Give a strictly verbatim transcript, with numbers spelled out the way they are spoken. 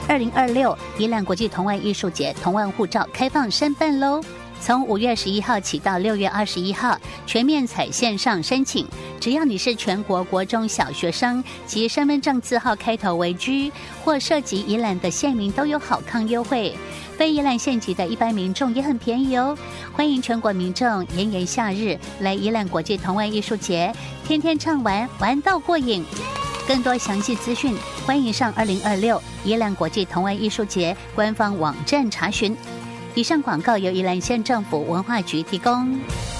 二零二六宜兰国际童玩艺术节童玩护照开放申办喽！从五月十一号起到六月二十一号，全面采线上申请。只要你是全国国中小学生及身份证字号开头为 G 或涉及宜兰的县民，都有好康优惠。非宜兰县级的一般民众也很便宜哦。欢迎全国民众炎炎夏日来宜兰国际童玩艺术节，天天畅玩，玩到过瘾。更多详细资讯，欢迎上二零二六宜兰国际童玩艺术节官方网站查询。以上广告由宜兰县政府文化局提供。